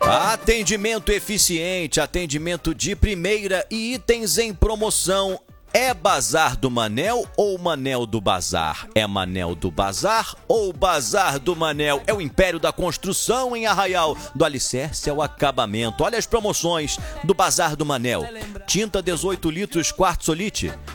Atendimento eficiente, atendimento de primeira e itens em promoção. É Bazar do Manel ou Manel do Bazar? É Manel do Bazar ou Bazar do Manel? É o Império da Construção em Arraial, do alicerce ao acabamento. Olha as promoções do Bazar do Manel. Tinta 18 litros Quartzolite, R$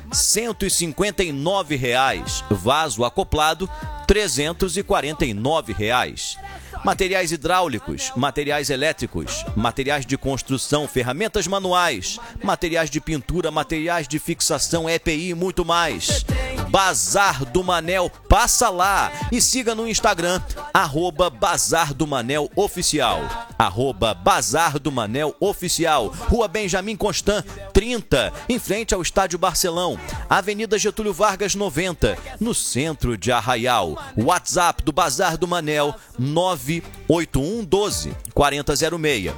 159,00. Vaso acoplado, R$ 349,00. Materiais hidráulicos, materiais elétricos, materiais de construção, ferramentas manuais, materiais de pintura, materiais de fixação, EPI e muito mais. Bazar do Manel, passa lá e siga no Instagram, @Bazar do Manel Oficial. @Bazar do Manel Oficial. Rua Benjamin Constant, 30, em frente ao Estádio Barcelão. Avenida Getúlio Vargas, 90, no centro de Arraial. WhatsApp do Bazar do Manel, 98112 4006.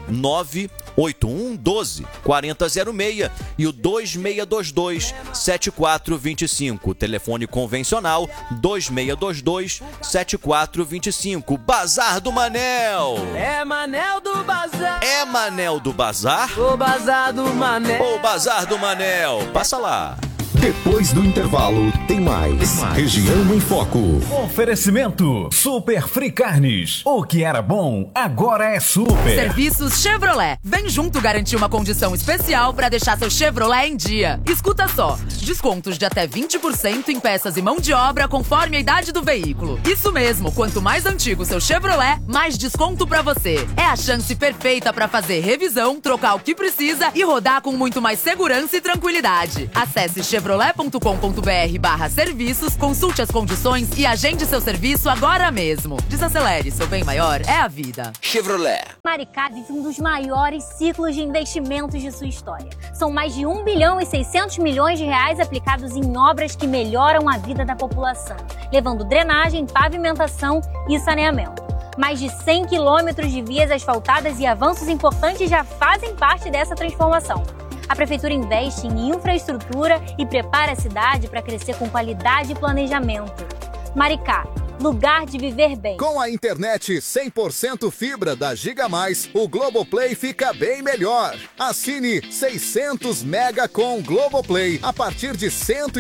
98112 4006 e o 2622 7425. Telefone convencional 2622 7425. Bazar do Manel. É Manel do Bazar. É Manel do Bazar? O Bazar do Manel. O Bazar do Manel. Passa lá. Depois do intervalo, tem mais. Região em Foco. Oferecimento Super Free Carnes. O que era bom, agora é super. Serviços Chevrolet. Vem junto garantir uma condição especial para deixar seu Chevrolet em dia. Escuta só. Descontos de até 20% em peças e mão de obra conforme a idade do veículo. Isso mesmo, quanto mais antigo seu Chevrolet, mais desconto para você. É a chance perfeita para fazer revisão, trocar o que precisa e rodar com muito mais segurança e tranquilidade. Acesse chevrolet.com.br/serviços, consulte as condições e agende seu serviço agora mesmo. Desacelere, seu bem maior é a vida. Chevrolet. Maricá vive um dos maiores ciclos de investimentos de sua história. São mais de 1 bilhão e 600 milhões de reais aplicados em obras que melhoram a vida da população, levando drenagem, pavimentação e saneamento. Mais de 100 quilômetros de vias asfaltadas e avanços importantes já fazem parte dessa transformação. A Prefeitura investe em infraestrutura e prepara a cidade para crescer com qualidade e planejamento. Maricá, lugar de viver bem. Com a internet 100% fibra da Giga+, o Globoplay fica bem melhor. Assine 600 mega com Globoplay a partir de R$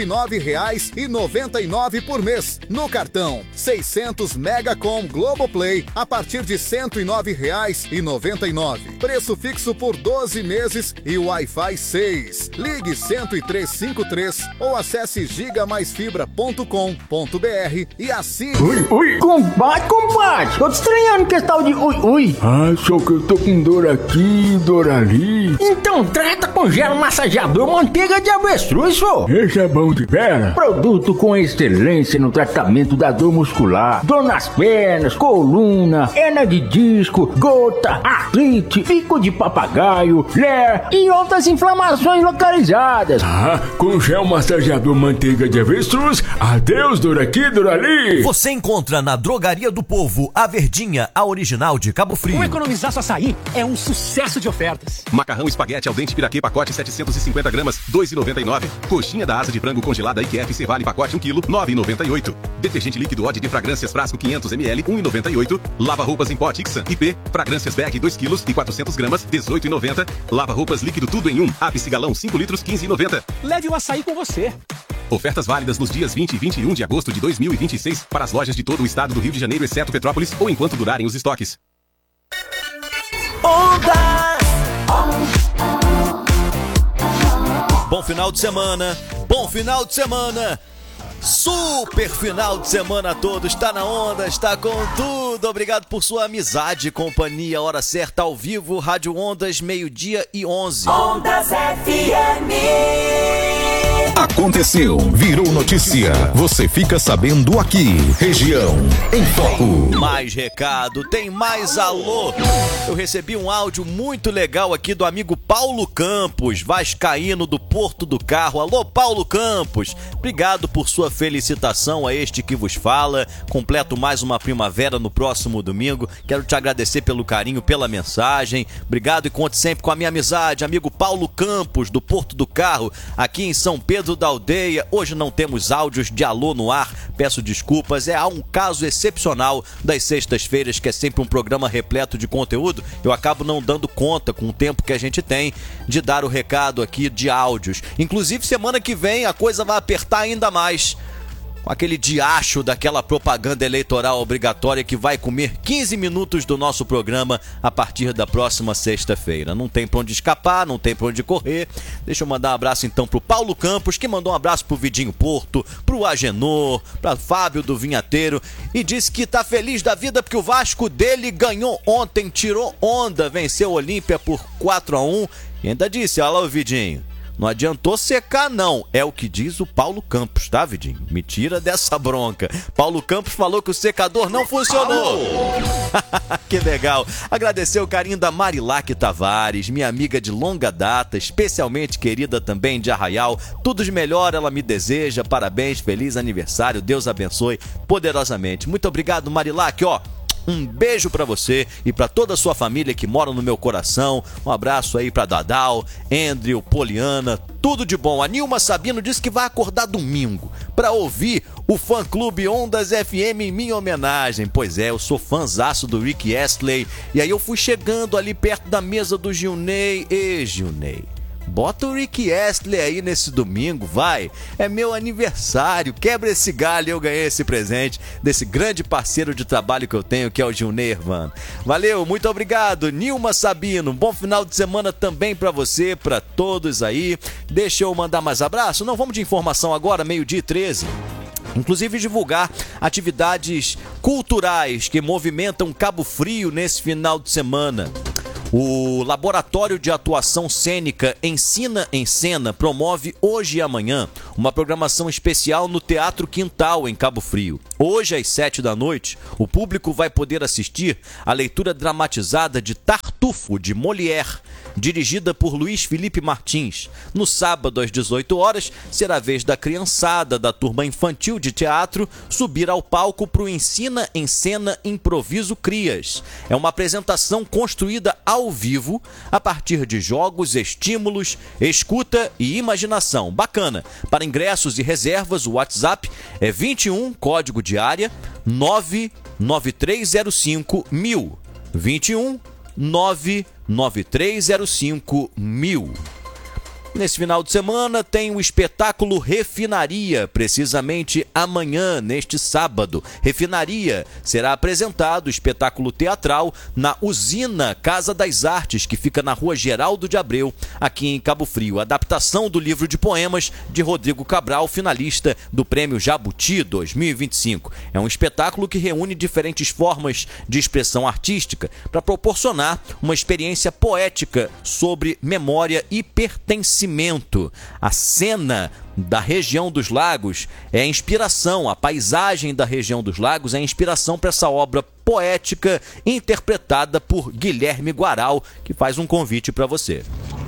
109,99 por mês. No cartão, 600 mega com Globoplay a partir de R$ 109,99. Preço fixo por 12 meses e Wi-Fi 6. Ligue 10353 ou acesse gigamaisfibra.com.br e assine. Ui, combate. Tô te estranhando que esse tal de ui. Ah, só que eu tô com dor aqui, dor ali. Então trata com gel massageador manteiga de avestruz, só. Esse é bom de vera. Produto com excelência no tratamento da dor muscular, dor nas pernas, coluna, hernia de disco, gota, artrite, pico de papagaio, ler e outras inflamações localizadas. Ah, com gel massageador manteiga de avestruz, adeus dor aqui, dor ali. Você encontra na Drogaria do Povo, a Verdinha, a original de Cabo Frio. O Economizar Só Açaí é um sucesso de ofertas. Macarrão espaguete al dente piraquê pacote 750 gramas, R$ 2,99. Coxinha da asa de frango congelada IQF Vale pacote 1 kg, R$ 9,98. Detergente líquido Odd de fragrâncias frasco 500 ml, R$ 1,98. Lava roupas em pó Tixan IP, fragrâncias bag 2 kg e 400 gramas, R$ 18,90. Lava roupas líquido tudo em um, Ápice galão 5 litros, R$ 15,90. Leve o açaí com você. Ofertas válidas nos dias 20 e 21 de agosto de 2026 para as lojas de todo o estado do Rio de Janeiro, exceto Petrópolis, ou enquanto durarem os estoques. Bom final de semana, bom final de semana. Super final de semana a todos, está na onda, está com tudo. Obrigado por sua amizade e companhia. Hora certa ao vivo, Rádio Ondas, 12:11. Ondas FM. Aconteceu, virou notícia. Você fica sabendo aqui. Região em Foco. Mais recado, tem mais alô. Eu recebi um áudio muito legal aqui do amigo Paulo Campos, vascaíno do Porto do Carro. Alô, Paulo Campos. Obrigado por sua felicitação a este que vos fala. Completo mais uma primavera no próximo domingo. Quero te agradecer pelo carinho, pela mensagem. Obrigado e conte sempre com a minha amizade, amigo Paulo Campos do Porto do Carro, aqui em São Pedro querido da aldeia. Hoje não temos áudios de alô no ar, peço desculpas, há um caso excepcional das sextas-feiras, que é sempre um programa repleto de conteúdo. Eu acabo não dando conta, com o tempo que a gente tem, de dar o recado aqui de áudios. Inclusive, semana que vem a coisa vai apertar ainda mais, com aquele diacho daquela propaganda eleitoral obrigatória que vai comer 15 minutos do nosso programa a partir da próxima sexta-feira. Não tem pra onde escapar, não tem pra onde correr. Deixa eu mandar um abraço então pro Paulo Campos, que mandou um abraço pro Vidinho Porto, pro Agenor, pra Fábio do Vinhateiro, e disse que tá feliz da vida porque o Vasco dele ganhou ontem, tirou onda, venceu o Olímpia por 4-1, e ainda disse, olha lá o Vidinho, não adiantou secar, não. É o que diz o Paulo Campos, tá, Vidinho? Me tira dessa bronca. Paulo Campos falou que o secador não funcionou. Que legal. Agradecer o carinho da Marilac Tavares, minha amiga de longa data, especialmente querida também de Arraial. Tudo de melhor ela me deseja. Parabéns, feliz aniversário. Deus abençoe poderosamente. Muito obrigado, Marilac. Um beijo pra você e pra toda a sua família que mora no meu coração. Um abraço aí pra Dadal, Andrew, Poliana, tudo de bom. A Nilma Sabino disse que vai acordar domingo pra ouvir o fã-clube Ondas FM em minha homenagem. Pois é, eu sou fãzaço do Rick Astley. E aí eu fui chegando ali perto da mesa do Gilney. Gilney, bota o Rick Astley aí nesse domingo, vai. É meu aniversário, quebra esse galho. Eu ganhei esse presente desse grande parceiro de trabalho que eu tenho, que é o Gilney Hervano. Valeu, muito obrigado, Nilma Sabino. Um bom final de semana também pra você, pra todos aí. Deixa eu mandar mais abraço. Não, vamos de informação agora, 12h13. Inclusive divulgar atividades culturais que movimentam Cabo Frio nesse final de semana. O Laboratório de Atuação Cênica Ensina em Cena promove hoje e amanhã uma programação especial no Teatro Quintal, em Cabo Frio. Hoje, às 19h, o público vai poder assistir a leitura dramatizada de Tartufo, de Molière, dirigida por Luiz Felipe Martins. No sábado, às 18h, será a vez da criançada da turma infantil de teatro subir ao palco para o Ensina em Cena Improviso Crias. É uma apresentação construída ao vivo, a partir de jogos, estímulos, escuta e imaginação. Bacana! Para ingressos e reservas, o WhatsApp é 21, código de área, 99305 1000. 21 99305 1000. Nesse final de semana tem o espetáculo Refinaria, precisamente amanhã, neste sábado. Refinaria será apresentado, espetáculo teatral, na Usina Casa das Artes, que fica na Rua Geraldo de Abreu, aqui em Cabo Frio. Adaptação do livro de poemas de Rodrigo Cabral, finalista do Prêmio Jabuti 2025. É um espetáculo que reúne diferentes formas de expressão artística para proporcionar uma experiência poética sobre memória e pertencimento. A cena da região dos lagos é a inspiração, a paisagem da região dos lagos é a inspiração para essa obra poética interpretada por Guilherme Guaral, que faz um convite para você.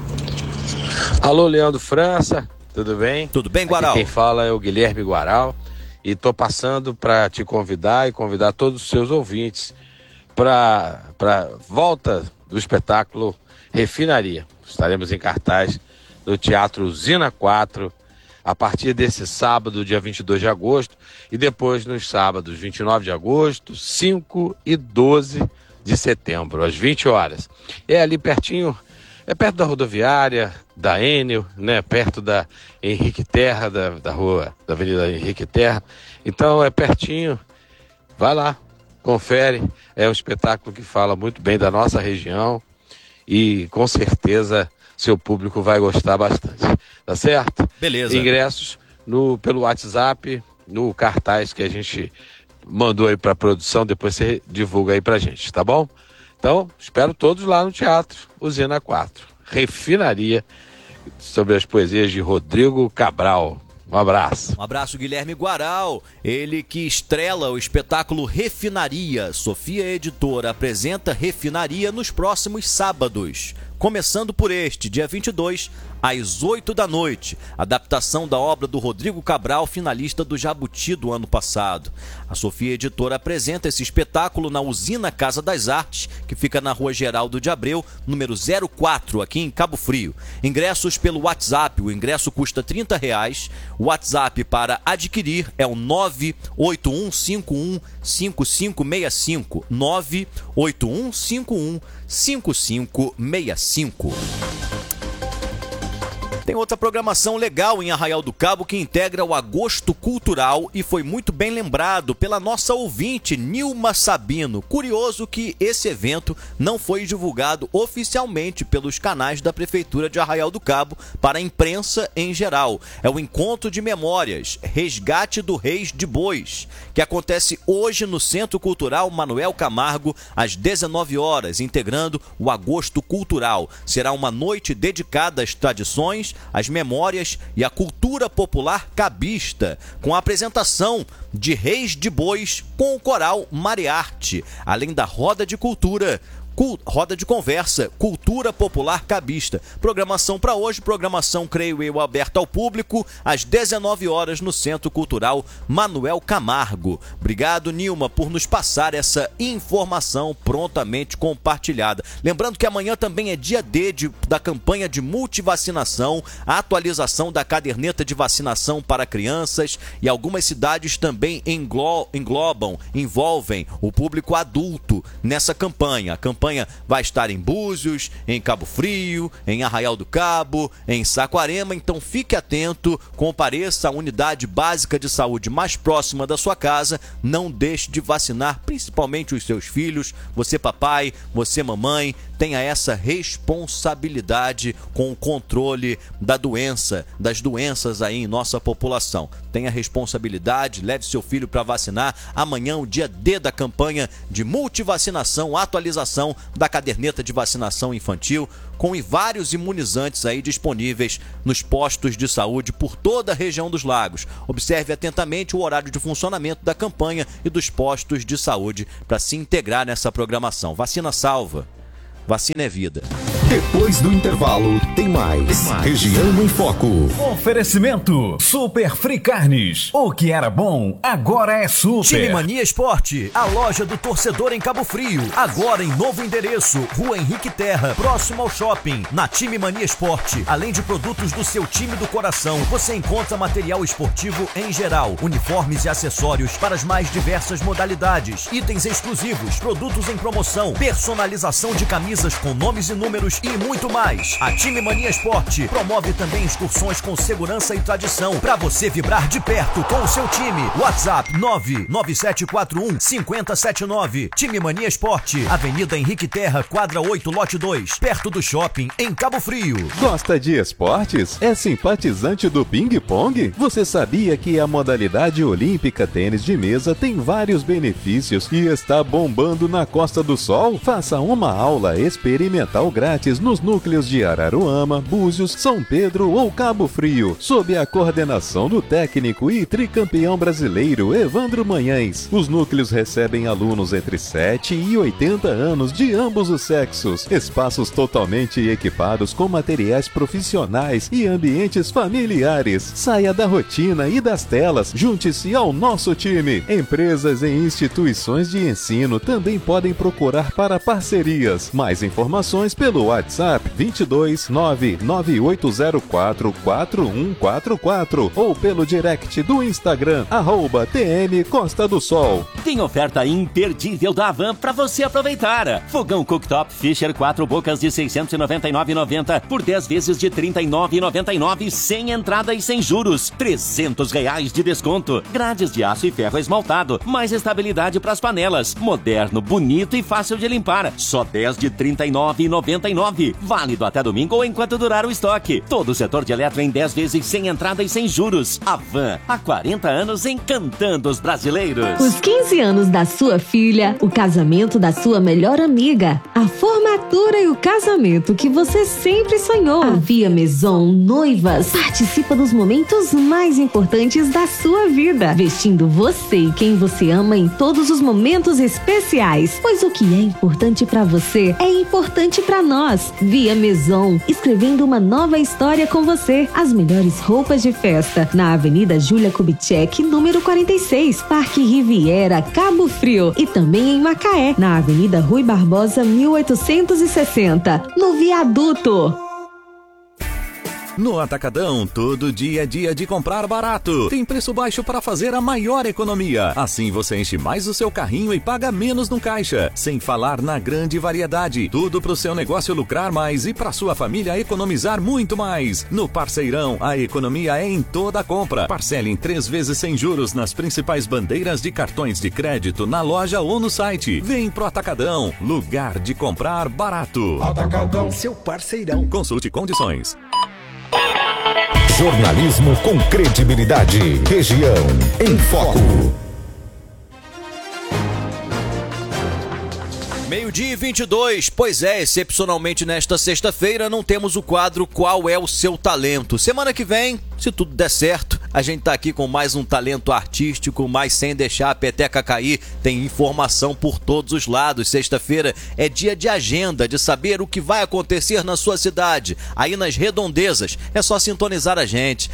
Alô, Leandro França, tudo bem? Tudo bem, Guaral? Aqui quem fala é o Guilherme Guaral e estou passando para te convidar e convidar todos os seus ouvintes para volta do espetáculo Refinaria. Estaremos em cartaz no Teatro Usina 4, a partir desse sábado, dia 22 de agosto, e depois nos sábados 29 de agosto, 5 e 12 de setembro, às 20 horas. É ali pertinho, é perto da rodoviária, da Enel, né? Perto da Henrique Terra, da rua, da Avenida Henrique Terra. Então é pertinho, vai lá, confere. É um espetáculo que fala muito bem da nossa região e com certeza seu público vai gostar bastante, tá certo? Beleza. Ingressos pelo WhatsApp, no cartaz que a gente mandou aí pra produção, depois você divulga aí pra gente, tá bom? Então, espero todos lá no Teatro Usina 4. Refinaria, sobre as poesias de Rodrigo Cabral. Um abraço. Um abraço, Guilherme Guaral. Ele que estrela o espetáculo Refinaria. Sofia Editora apresenta Refinaria nos próximos sábados, começando por este, dia 22, às 8 da noite. Adaptação da obra do Rodrigo Cabral, finalista do Jabuti do ano passado. A Sofia Editora apresenta esse espetáculo na Usina Casa das Artes, que fica na Rua Geraldo de Abreu, número 04, aqui em Cabo Frio. Ingressos pelo WhatsApp, o ingresso custa R$30. O WhatsApp para adquirir é o 981515565, 981515565. Tem outra programação legal em Arraial do Cabo que integra o Agosto Cultural e foi muito bem lembrado pela nossa ouvinte Nilma Sabino. Curioso que esse evento não foi divulgado oficialmente pelos canais da Prefeitura de Arraial do Cabo para a imprensa em geral. É o Encontro de Memórias, Resgate do Reis de Bois, que acontece hoje no Centro Cultural Manuel Camargo, às 19 horas, integrando o Agosto Cultural. Será uma noite dedicada às tradições, as memórias e a cultura popular cabista, com a apresentação de Reis de Bois com o coral Mariarte, além da roda de cultura, roda de conversa, cultura popular cabista. Programação para hoje, programação, creio eu, aberta ao público, às 19 horas no Centro Cultural Manuel Camargo. Obrigado, Nilma, por nos passar essa informação prontamente compartilhada. Lembrando que amanhã também é dia D da campanha de multivacinação, a atualização da caderneta de vacinação para crianças, e algumas cidades também envolvem o público adulto nessa campanha. A campanha vai estar em Búzios, em Cabo Frio, em Arraial do Cabo, em Saquarema, então fique atento, compareça à unidade básica de saúde mais próxima da sua casa, não deixe de vacinar, principalmente os seus filhos, você papai, você mamãe, tenha essa responsabilidade com o controle da doença, das doenças aí em nossa população. Tenha responsabilidade, leve seu filho para vacinar. Amanhã, o dia D da campanha de multivacinação, atualização da caderneta de vacinação infantil, com vários imunizantes aí disponíveis nos postos de saúde por toda a região dos Lagos. Observe atentamente o horário de funcionamento da campanha e dos postos de saúde para se integrar nessa programação. Vacina salva. Vacina é vida. Depois do intervalo, tem mais. Região em Foco. Oferecimento Super Free Carnes. O que era bom, agora é super. Time Mania Esporte, a loja do torcedor em Cabo Frio. Agora em novo endereço, Rua Henrique Terra, próximo ao shopping. Na Time Mania Esporte, além de produtos do seu time do coração, você encontra material esportivo em geral, uniformes e acessórios para as mais diversas modalidades, itens exclusivos, produtos em promoção, personalização de camisas com nomes e números e muito mais. A Time Mania Esporte promove também excursões com segurança e tradição para você vibrar de perto com o seu time. WhatsApp 99741-5079. Time Mania Esporte, Avenida Henrique Terra, quadra 8, lote 2, perto do shopping em Cabo Frio. Gosta de esportes? É simpatizante do ping-pong? Você sabia que a modalidade olímpica tênis de mesa tem vários benefícios e está bombando na Costa do Sol? Faça uma aula experimental grátis nos núcleos de Araruama, Búzios, São Pedro ou Cabo Frio, sob a coordenação do técnico e tricampeão brasileiro Evandro Manhães. Os núcleos recebem alunos entre 7 e 80 anos de ambos os sexos, espaços totalmente equipados com materiais profissionais e ambientes familiares. Saia da rotina e das telas, junte-se ao nosso time. Empresas e instituições de ensino também podem procurar para parcerias. Mais informações pelo WhatsApp 22 998044144 ou pelo direct do Instagram @TM Costa do Sol. Tem oferta imperdível da Havan para você aproveitar. Fogão cooktop Fisher 4 bocas de R$ 699,90 por 10 vezes de R$ 39,99 sem entrada e sem juros. R$ 300 de desconto. Grades de aço e ferro esmaltado. Mais estabilidade para as panelas. Moderno, bonito e fácil de limpar. Só 10 de R$ 39,99. Válido até domingo ou enquanto durar o estoque. Todo o setor de eletro em 10 vezes sem entrada e sem juros. Havan, há 40 anos encantando os brasileiros. Os 15 anos da sua filha, o casamento da sua melhor amiga, a formatura e o casamento que você sempre sonhou. A Via Maison Noivas participa dos momentos mais importantes da sua vida, vestindo você e quem você ama em todos os momentos especiais. Pois o que é importante pra você é importante pra nós. Via Maison, escrevendo uma nova história com você. As melhores roupas de festa na Avenida Júlia Kubitschek, número 46, Parque Riviera, Cabo Frio, e também em Macaé, na Avenida Rui Barbosa, 1860, no Viaduto. No Atacadão, todo dia é dia de comprar barato. Tem preço baixo para fazer a maior economia. Assim você enche mais o seu carrinho e paga menos no caixa. Sem falar na grande variedade. Tudo para o seu negócio lucrar mais e para sua família economizar muito mais. No Parceirão, a economia é em toda a compra. Parcele em 3 vezes sem juros nas principais bandeiras de cartões de crédito na loja ou no site. Vem pro Atacadão, lugar de comprar barato. Atacadão, seu parceirão. Consulte condições. Jornalismo com credibilidade. Região em Foco. 12:22, pois é, excepcionalmente nesta sexta-feira não temos o quadro Qual é o Seu Talento? Semana que vem, se tudo der certo, a gente tá aqui com mais um talento artístico, mas sem deixar a peteca cair, tem informação por todos os lados. Sexta-feira é dia de agenda, de saber o que vai acontecer na sua cidade, aí nas redondezas. É só sintonizar a gente,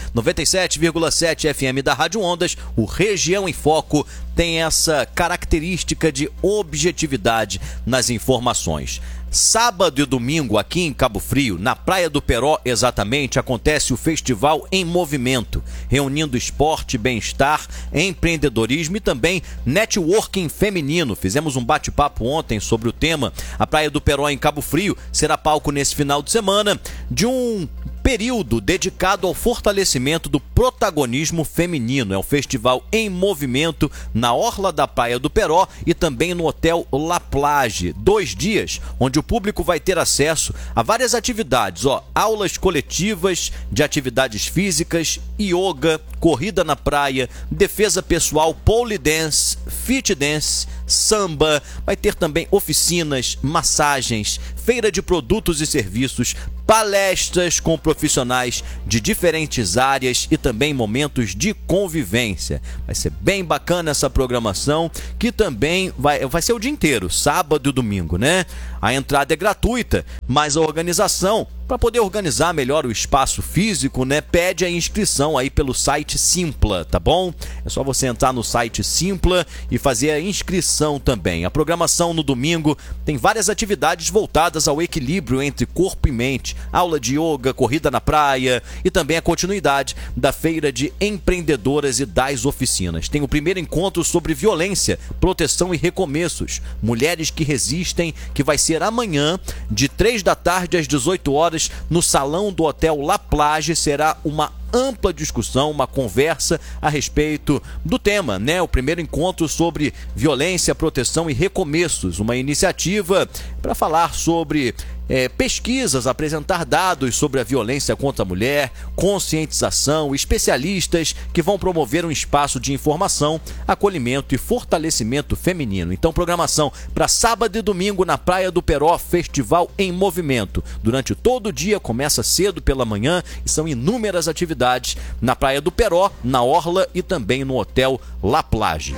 97,7 FM da Rádio Ondas, o Região em Foco tem essa característica de objetividade nas informações. Sábado e domingo aqui em Cabo Frio, na Praia do Peró exatamente, acontece o Festival em Movimento, reunindo esporte, bem-estar, empreendedorismo e também networking feminino. Fizemos um bate-papo ontem sobre o tema. A Praia do Peró em Cabo Frio será palco nesse final de semana de um período dedicado ao fortalecimento do protagonismo feminino. É um festival em movimento na orla da Praia do Peró e também no Hotel La Plage. 2 dias, onde o público vai ter acesso a várias atividades, aulas coletivas de atividades físicas, yoga, corrida na praia, defesa pessoal, pole dance, fit dance, samba. Vai ter também oficinas, massagens, feira de produtos e serviços, palestras com profissionais de diferentes áreas e também momentos de convivência. Vai ser bem bacana essa programação, que também vai ser o dia inteiro, sábado e domingo, né? A entrada é gratuita, mas a organização, para poder organizar melhor o espaço físico, né, pede a inscrição aí pelo site Simpla, tá bom? É só você entrar no site Simpla e fazer a inscrição também. A programação no domingo tem várias atividades voltadas ao equilíbrio entre corpo e mente, aula de yoga, corrida na praia e também a continuidade da feira de empreendedoras e das oficinas. Tem o primeiro encontro sobre violência, proteção e recomeços, mulheres que resistem, que vai ser amanhã de 3 da tarde às 18 horas no salão do Hotel La Plage. Será uma ampla discussão, uma conversa a respeito do tema, né? O primeiro encontro sobre violência, proteção e recomeços, uma iniciativa para falar sobre pesquisas, apresentar dados sobre a violência contra a mulher, conscientização, especialistas que vão promover um espaço de informação, acolhimento e fortalecimento feminino. Então, programação para sábado e domingo na Praia do Peró, Festival em Movimento. Durante todo o dia, começa cedo pela manhã e são inúmeras atividades na Praia do Peró, na Orla e também no Hotel La Plage.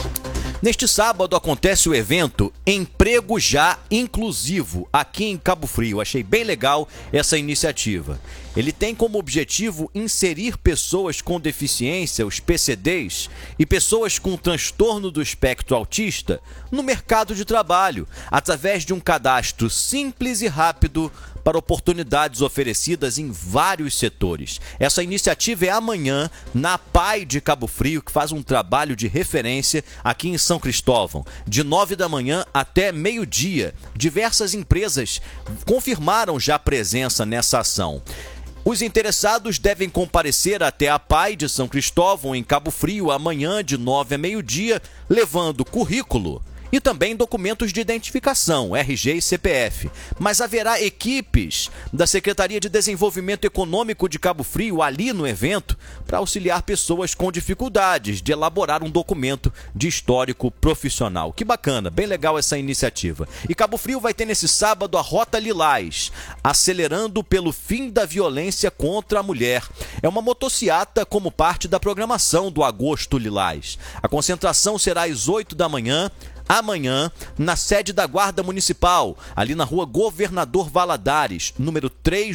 Neste sábado acontece o evento Emprego Já Inclusivo, aqui em Cabo Frio. Achei bem legal essa iniciativa. Ele tem como objetivo inserir pessoas com deficiência, os PCDs, e pessoas com transtorno do espectro autista no mercado de trabalho, através de um cadastro simples e rápido para oportunidades oferecidas em vários setores. Essa iniciativa é amanhã na PAI de Cabo Frio, que faz um trabalho de referência aqui em São Cristóvão, de 9 da manhã até meio-dia. Diversas empresas confirmaram já presença nessa ação. Os interessados devem comparecer até a PAI de São Cristóvão, em Cabo Frio, amanhã de 9 a meio-dia, levando currículo e também documentos de identificação, RG e CPF. Mas haverá equipes da Secretaria de Desenvolvimento Econômico de Cabo Frio ali no evento para auxiliar pessoas com dificuldades de elaborar um documento de histórico profissional. Que bacana, bem legal essa iniciativa. E Cabo Frio vai ter nesse sábado a Rota Lilás, acelerando pelo fim da violência contra a mulher. É uma motociata como parte da programação do Agosto Lilás. A concentração será às 8 da manhã, amanhã, na sede da Guarda Municipal, ali na rua Governador Valadares, número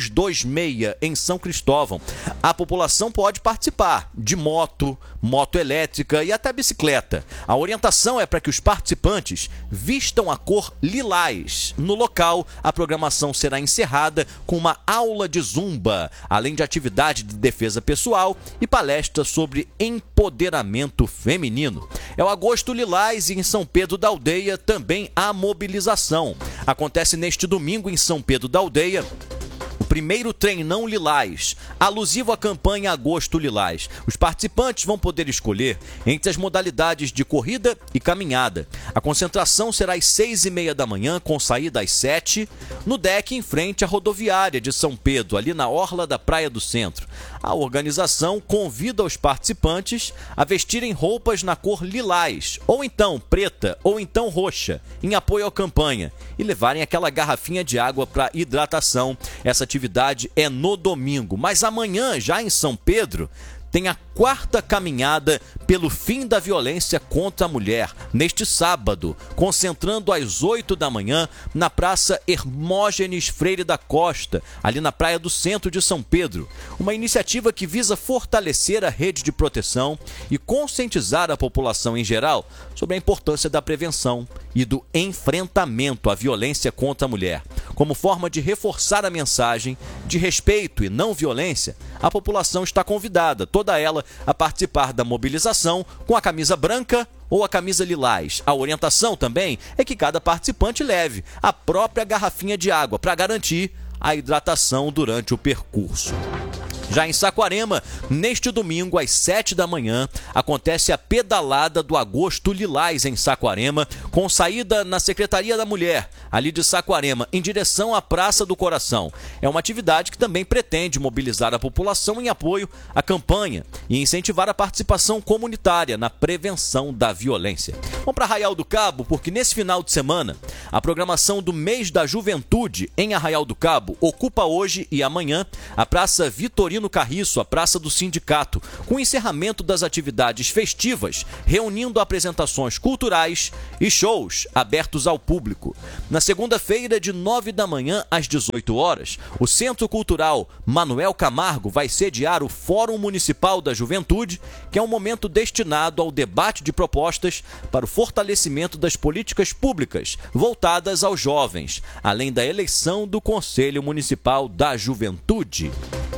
326, em São Cristóvão. A população pode participar de moto elétrica e até bicicleta. A orientação é para que os participantes vistam a cor lilás. No local, a programação será encerrada com uma aula de zumba, além de atividade de defesa pessoal e palestra sobre empoderamento feminino. É o Agosto Lilás e em São Pedro da Aldeia também há mobilização. Acontece neste domingo em São Pedro da Aldeia o primeiro treinão Lilás, alusivo à campanha Agosto Lilás. Os participantes vão poder escolher entre as modalidades de corrida e caminhada. A concentração será às 6h30 da manhã, com saída às 7h, no deck em frente à rodoviária de São Pedro, ali na orla da Praia do Centro. A organização convida os participantes a vestirem roupas na cor lilás, ou então preta, ou então roxa, em apoio à campanha, e levarem aquela garrafinha de água para hidratação. Essa atividade é no domingo, mas amanhã, já em São Pedro, tem a 4ª caminhada pelo fim da violência contra a mulher, neste sábado, concentrando às 8 da manhã na Praça Hermógenes Freire da Costa, ali na Praia do Centro de São Pedro. Uma iniciativa que visa fortalecer a rede de proteção e conscientizar a população em geral sobre a importância da prevenção e do enfrentamento à violência contra a mulher. Como forma de reforçar a mensagem de respeito e não violência, a população está convidada, toda ela, a participar da mobilização com a camisa branca ou a camisa lilás. A orientação também é que cada participante leve a própria garrafinha de água para garantir a hidratação durante o percurso. Já em Saquarema, neste domingo, às 7 da manhã, acontece a pedalada do Agosto Lilás em Saquarema, com saída na Secretaria da Mulher, ali de Saquarema, em direção à Praça do Coração. É uma atividade que também pretende mobilizar a população em apoio à campanha e incentivar a participação comunitária na prevenção da violência. Vamos para Arraial do Cabo, porque nesse final de semana, a programação do Mês da Juventude em Arraial do Cabo ocupa hoje e amanhã a Praça Vitorino Carriço, a Praça do Sindicato, com o encerramento das atividades festivas, reunindo apresentações culturais e shows abertos ao público. Na segunda-feira, de 9 da manhã às 18 horas, o Centro Cultural Manuel Camargo vai sediar o Fórum Municipal da Juventude, que é um momento destinado ao debate de propostas para o fortalecimento das políticas públicas voltadas aos jovens, além da eleição do Conselho Municipal da Juventude.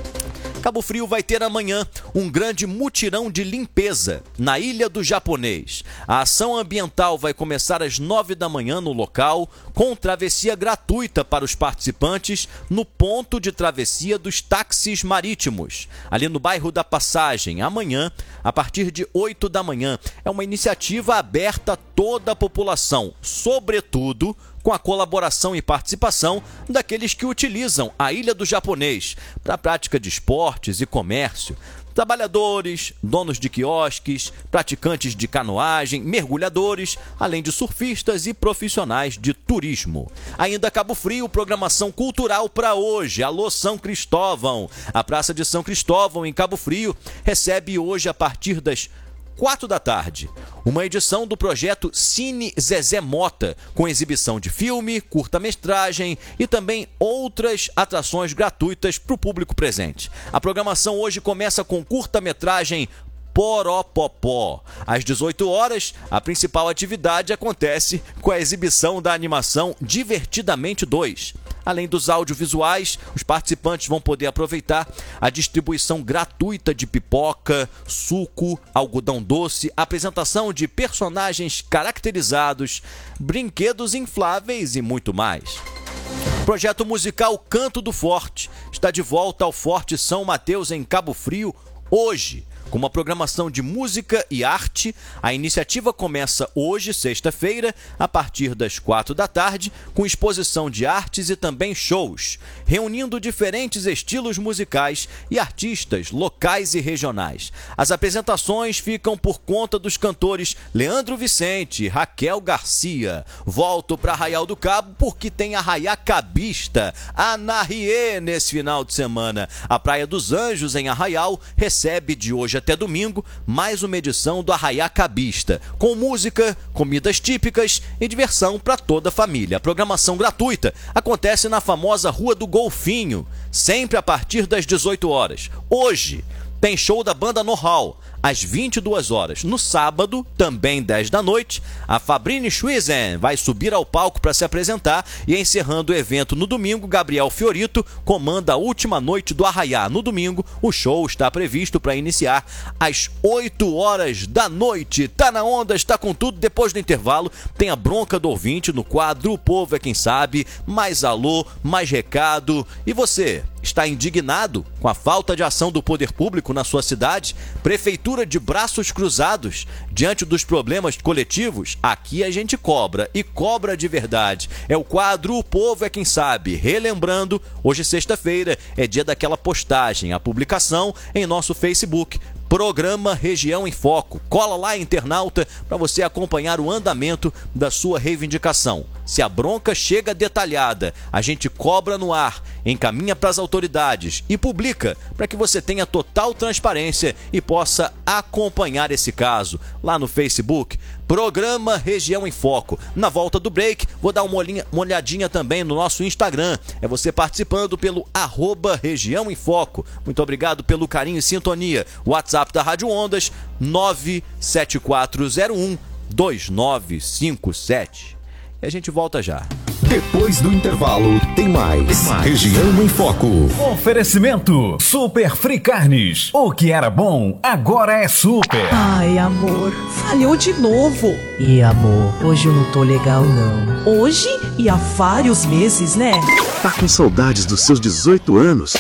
Cabo Frio vai ter amanhã um grande mutirão de limpeza na Ilha do Japonês. A ação ambiental vai começar às 9 da manhã no local, com travessia gratuita para os participantes no ponto de travessia dos táxis marítimos, ali no bairro da Passagem. Amanhã, a partir de 8 da manhã, é uma iniciativa aberta a toda a população, sobretudo com a colaboração e participação daqueles que utilizam a Ilha do Japonês para a prática de esportes e comércio. Trabalhadores, donos de quiosques, praticantes de canoagem, mergulhadores, além de surfistas e profissionais de turismo. Ainda Cabo Frio, programação cultural para hoje. Alô São Cristóvão! A Praça de São Cristóvão, em Cabo Frio, recebe hoje, a partir das 4 da tarde, uma edição do projeto Cine Zezé Mota, com exibição de filme, curta-metragem e também outras atrações gratuitas para o público presente. A programação hoje começa com curta-metragem Poropopó. Às 18 horas, a principal atividade acontece com a exibição da animação Divertidamente 2. Além dos audiovisuais, os participantes vão poder aproveitar a distribuição gratuita de pipoca, suco, algodão doce, apresentação de personagens caracterizados, brinquedos infláveis e muito mais. O projeto musical Canto do Forte está de volta ao Forte São Mateus, em Cabo Frio, hoje. Com uma programação de música e arte, a iniciativa começa hoje, sexta-feira, a partir das 4 da tarde, com exposição de artes e também shows, reunindo diferentes estilos musicais e artistas locais e regionais. As apresentações ficam por conta dos cantores Leandro Vicente e Raquel Garcia. Volto para Arraial do Cabo porque tem Arraiá Cabista, Anahie, nesse final de semana. A Praia dos Anjos, em Arraial, recebe de hoje até domingo mais uma edição do Arraiá Cabista, com música, comidas típicas e diversão para toda a família. A programação gratuita acontece na famosa Rua do Golfinho, sempre a partir das 18 horas. Hoje tem show da banda Know-How, às 22 horas. No sábado, também 10 da noite, a Fabrini Schwizen vai subir ao palco para se apresentar e, encerrando o evento no domingo, Gabriel Fiorito comanda a última noite do Arraiá. No domingo, o show está previsto para iniciar às 8 horas da noite. Tá na onda, está com tudo. Depois do intervalo, tem a bronca do ouvinte no quadro O Povo é Quem Sabe. Mais alô, mais recado. E você? Está indignado com a falta de ação do poder público na sua cidade? Prefeitura de braços cruzados diante dos problemas coletivos? Aqui a gente cobra, e cobra de verdade. É o quadro O Povo é Quem Sabe. Relembrando, hoje sexta-feira é dia daquela postagem, a publicação em nosso Facebook. Programa Região em Foco. Cola lá, internauta, para você acompanhar o andamento da sua reivindicação. Se a bronca chega detalhada, a gente cobra no ar, encaminha para as autoridades e publica para que você tenha total transparência e possa acompanhar esse caso lá no Facebook. Programa Região em Foco. Na volta do break, vou dar uma olhadinha também no nosso Instagram. É você participando pelo @Região em Foco. Muito obrigado pelo carinho e sintonia. WhatsApp da Rádio Ondas, 97401-2957. E a gente volta já. Depois do intervalo, tem mais. Região em Foco. Oferecimento Super Free Carnes. O que era bom, agora é super. Ai, amor, falhou de novo. E amor, hoje eu não tô legal não. Hoje? E há vários meses, né? Tá com saudades dos seus 18 anos?